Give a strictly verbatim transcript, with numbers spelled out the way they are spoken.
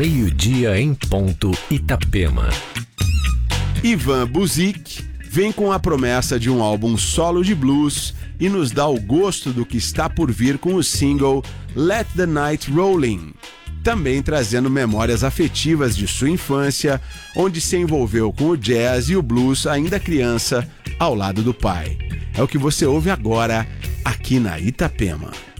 meio-dia em ponto, Itapema. Ivan Buzik vem com a promessa de um álbum solo de blues e nos dá o gosto do que está por vir com o single Let the Night Rollin', também trazendo memórias afetivas de sua infância, onde se envolveu com o jazz e o blues ainda criança, ao lado do pai. É o que você ouve agora, aqui na Itapema.